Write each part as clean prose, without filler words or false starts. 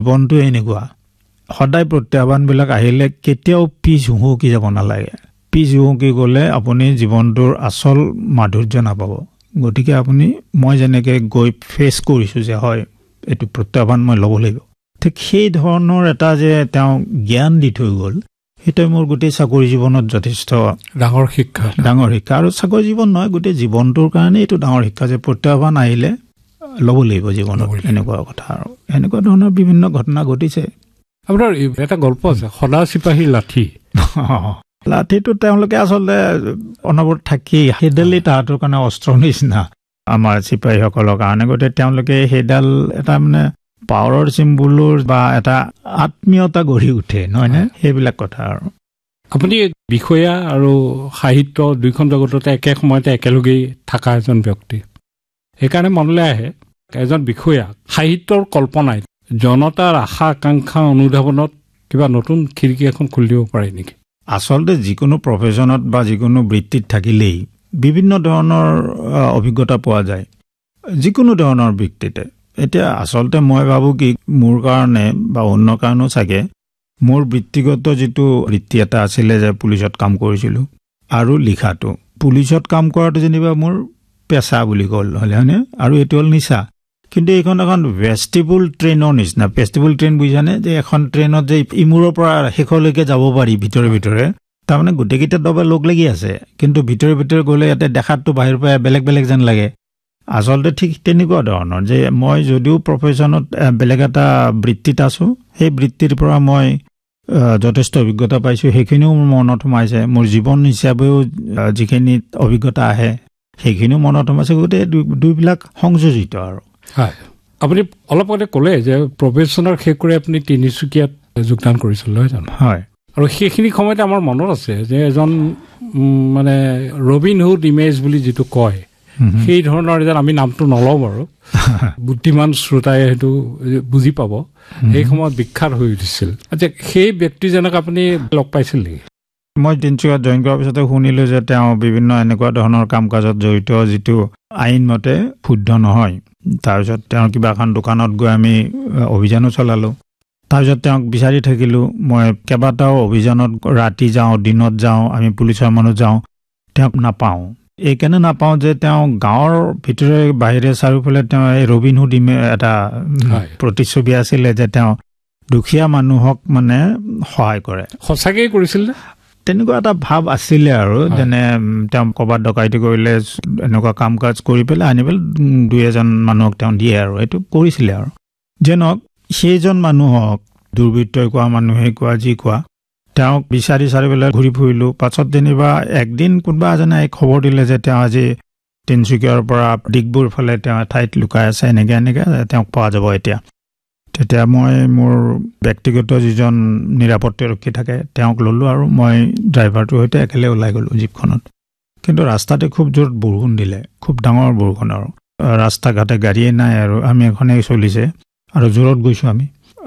বন্ধু এনেকুৱা সদায় প্ৰত্যাহ্বানবিলাক আহিলে কেতিয়াও পিছ হুহুকি যাব নালাগে পিছ হুহুকি গ'লে আপুনি জীৱনটোৰ আচল মাধুৰ্য নাপাব গতিকে আপুনি মই যেনেকৈ গৈ ফেচ কৰিছোঁ যে হয় এইটো প্ৰত্যাহ্বান মই ল'ব লাগিব ঠিক সেই ধৰণৰ এটা যে তেওঁ জ্ঞান দি থৈ গ'ল সেইটো মোৰ গোটেই চাকৰি জীৱনত যথেষ্ট ডাঙৰ শিক্ষা আৰু চাকৰি জীৱন নহয় গোটেই জীৱনটোৰ কাৰণে এইটো ডাঙৰ শিক্ষা যে প্ৰত্যাহ্বান আহিলে ল'ব লাগিব জীৱনত এনেকুৱা কথা আৰু এনেকুৱা ধৰণৰ বিভিন্ন ঘটনা ঘটিছে আপোনাৰ এটা গল্প আছে সদা চিপাহীৰ লাঠি লাঠিটো তেওঁলোকে আচলতে অনবৰত থাকি সেইডালেই তাহাঁতৰ কাৰণে অস্ত্ৰ নিচিনা আমাৰ চিপাহীসকলৰ কাৰণে গতিকে তেওঁলোকে সেইডাল এটা মানে পাৱাৰৰ চিম্বলৰ বা এটা আত্মীয়তা গঢ়ি উঠে নহয়নে সেইবিলাক কথা আৰু আপুনি বিষয়া আৰু সাহিত্য দুইখন জগততে একে সময়তে একেলগেই থকা এজন ব্যক্তি সেইকাৰণে মনলৈ আহে এজন বিষয়া সাহিত্যৰ কল্পনাই জনতাৰ আশা আকাংক্ষা অনুধাৱনত কিবা নতুন খিৰিকী এখন খুলি দিব পাৰে নেকি আচলতে যিকোনো প্ৰফেশ্যনত বা যিকোনো বৃত্তিত থাকিলেই বিভিন্ন ধৰণৰ অভিজ্ঞতা পোৱা যায় যিকোনো ধৰণৰ বৃত্তিতে এতিয়া আচলতে মই ভাবোঁ কি মোৰ কাৰণে বা অন্য কাৰণেও চাগে মোৰ বৃত্তিগত যিটো বৃত্তি এটা আছিলে যে পুলিচত কাম কৰিছিলোঁ আৰু লিখাটো পুলিচত কাম কৰাটো যেনিবা মোৰ পেচা বুলি ক'ল হয়নে আৰু এইটো হ'ল নিচা কিন্তু এইখন এখন ভেষ্টিবুল ট্ৰেইনৰ নিচিনা ভেষ্টিবুল ট্ৰেইন বুজিছানে যে এখন ট্ৰেইনত যে ইমূৰৰ পৰা শেষলৈকে যাব পাৰি ভিতৰে ভিতৰে তাৰমানে গোটেইকেইটা ডবা লগ লাগি আছে কিন্তু ভিতৰে ভিতৰে গ'লে ইয়াতে দেখাতটো বাহিৰৰ পৰা বেলেগ বেলেগ যেন লাগে আচলতে ঠিক তেনেকুৱা ধৰণৰ যে মই যদিও প্ৰফেশ্যনত বেলেগ এটা বৃত্তিত আছোঁ সেই বৃত্তিৰ পৰা মই যথেষ্ট অভিজ্ঞতা পাইছোঁ সেইখিনিও মোৰ মনত সোমাইছে মোৰ জীৱন হিচাপেও যিখিনি অভিজ্ঞতা আহে সেইখিনিও মনত সোমাইছে গোটেই দুইবিলাক সংযোজিত আৰু হয় আপুনি অলপ আগতে ক'লে যে প্ৰফেশ্যনৰ শেষ কৰি আপুনি তিনিচুকীয়াত যোগদান কৰিছিল নহয় জানো হয় আৰু সেইখিনি সময়তে আমাৰ মনত আছে যে এজন মানে ৰবিনহুড ইমেজ বুলি যিটো কয় সেই ধৰণৰ এজন আমি নামটো নলওঁ বাৰু বুদ্ধিমান শ্ৰোতাই সেইটো বুজি পাব সেই সময়ত বিখ্যাত হৈ উঠিছিল আচ্ছা সেই ব্যক্তিজনক আপুনি লগ পাইছিল নেকি মই তিনিচুকীয়াত জইন কৰাৰ পিছতে শুনিলোঁ যে তেওঁ বিভিন্ন এনেকুৱা ধৰণৰ কাম কাজত জড়িত যিটো আইনমতে শুদ্ধ নহয় তাৰপিছত তেওঁৰ কিবা এখন দোকানত গৈ আমি অভিযানো চলালোঁ তাৰপিছত তেওঁক বিচাৰি থাকিলোঁ মই কেইবাটাও অভিযানত ৰাতি যাওঁ দিনত যাওঁ আমি পুলিচৰ মানুহ যাওঁ তেওঁক নাপাওঁ এইকাৰণে নাপাওঁ যে তেওঁ গাঁৱৰ ভিতৰে বাহিৰে চাৰিওফালে তেওঁ এই ৰবিনহুড এটা প্ৰতিচ্ছবি আছিলে যে তেওঁ দুখীয়া মানুহক মানে সহায় কৰে সঁচাকৈয়ে কৰিছিল নে তেনেকুৱা এটা ভাৱ আছিলে আৰু যেনে তেওঁ ক'ৰবাত ডকাইতি কৰিলে এনেকুৱা কাম কাজ কৰি পেলাই আনি পেলাই দুই এজন মানুহক তেওঁ দিয়ে আৰু এইটো কৰিছিলে আৰু যেনক সেইজন মানুহক দুৰ্বৃত্তই কোৱা মানুহে কোৱা যি কোৱা তেওঁক বিচাৰি চাৰি পেলাই ঘূৰি ফুৰিলোঁ পাছত যেনিবা একদিন কোনোবা এজনে খবৰ দিলে যে তেওঁ আজি তিনিচুকীয়াৰ পৰা ডিগবৈৰ ফালে তেওঁ ঠাইত লুকাই আছে এনেকৈ তেওঁক পোৱা যাব এতিয়া তেতিয়া মই মোৰ ব্যক্তিগত যিজন নিৰাপত্তাৰক্ষী থাকে তেওঁক ল'লোঁ আৰু মই ড্ৰাইভাৰটোৰ সৈতে একেলগে ওলাই গ'লোঁ জীপখনত কিন্তু ৰাস্তাতে খুব জোৰত বৰষুণ দিলে খুব ডাঙৰ বৰষুণ আৰু ৰাস্তা ঘাটে গাড়ীয়ে নাই আৰু আমি এখনেই চলিছে আৰু জোৰত গৈছোঁ আমি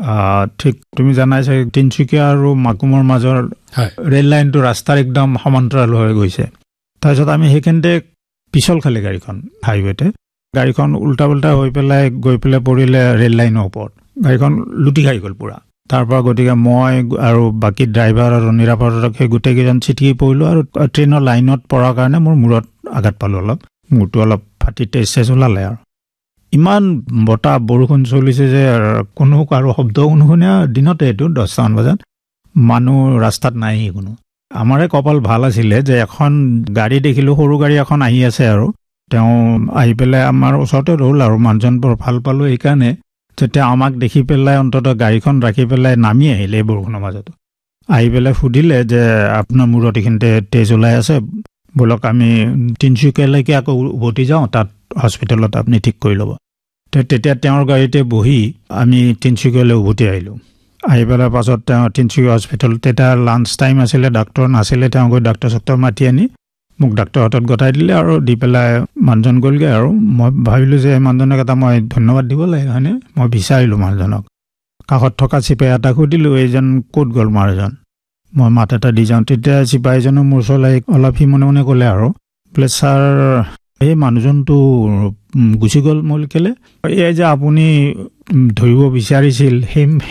ঠিক তুমি জানাই চাগে তিনিচুকীয়া আৰু মাকুমৰ মাজৰ ৰেল লাইনটো ৰাস্তাৰ একদম সমান্তৰাল হৈ গৈছে তাৰপিছত আমি সেইখিনিতে পিছল খালে গাড়ীখন হাইৱেতে গাড়ীখন উল্টা পুল্টা হৈ পেলাই গৈ পেলাই পৰিলে ৰেল লাইনৰ ওপৰত গাড়ীখন লুটি খাই গ'ল পুৰা তাৰ পৰা গতিকে মই আৰু বাকী ড্ৰাইভাৰ আৰু নিৰাপত্তাৰক্ষী গোটেইকেইজন চিটিকি পৰিলোঁ আৰু ট্ৰেইনৰ লাইনত পৰাৰ কাৰণে মোৰ মূৰত আঘাত পালোঁ অলপ মূৰটো অলপ ফাটি তেজ ওলালে আৰু ইমান বতাহ বৰষুণ চলিছে যে কোনো কাৰো শব্দও নুশুনে দিনতে এইটো 10টামান বজাত মানুহ ৰাস্তাত নাই কোনো আমাৰে কপাল ভাল আছিলে যে এখন গাড়ী দেখিলোঁ সৰু গাড়ী এখন আহি আছে আৰু তেওঁ আহি পেলাই আমাৰ ওচৰতে ৰ'ল আৰু মানুহজন বৰ ভাল পালোঁ এইকাৰণে যেতিয়া আমাক দেখি পেলাই অন্ততঃ গাড়ীখন ৰাখি পেলাই নামি আহিলে এই বৰষুণৰ মাজতো আহি পেলাই সুধিলে যে আপোনাৰ মূৰত এইখিনিতে তেজ ওলাই আছে বলক আমি তিনিচুকীয়ালৈকে আকৌ উভতি যাওঁ তাত হস্পিটেলত আপুনি ঠিক কৰি ল'ব তেতিয়া তেওঁৰ গাড়ীতে বহি আমি তিনিচুকীয়ালৈ উভতি আহিলোঁ আহি পেলাই পাছত তেওঁ তিনিচুকীয়া হস্পিটেলত তেতিয়া লাঞ্চ টাইম আছিলে ডাক্তৰ নাছিলে তেওঁ গৈ ডাক্তৰ মাতি আনি মোক ডাক্তৰ হাতত গতাই দিলে আৰু দি পেলাই মানুহজন গ'লগৈ আৰু মই ভাবিলোঁ যে মানুহজনক এটা মই ধন্যবাদ দিব লাগে হয়নে মই বিচাৰিলোঁ মানুহজনক কাষত থকা চিপাহী এটাক সুধিলোঁ এইজন ক'ত গ'ল মানুহজন মই মাত এটা দি যাওঁ তেতিয়া চিপাহীজনে মোৰ ওচৰলৈ অলপ সি মনে মনে ক'লে আৰু বোলে ছাৰ এই মানুহজনটো গুচি গ'ল মই কেলে এই যে আপুনি ধৰিব বিচাৰিছিল সেই